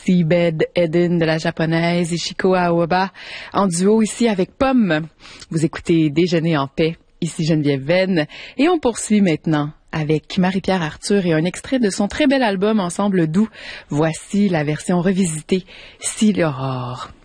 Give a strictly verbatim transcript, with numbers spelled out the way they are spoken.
Seabed Eden de la japonaise Ishiko Aoba en duo ici avec Pomme. Vous écoutez Déjeuner en paix, ici Geneviève Venn, et on poursuit maintenant avec Marie-Pierre Arthur et un extrait de son très bel album Ensemble doux. Voici la version revisitée, Si l'aurore.